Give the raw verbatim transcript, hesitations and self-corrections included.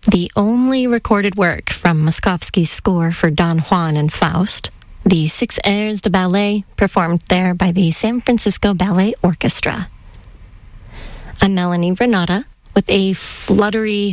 the only recorded work from Moszkowski's score for Don Juan and Faust, the six airs de ballet performed there by the San Francisco Ballet Orchestra. I'm Melanie Renata with a fluttery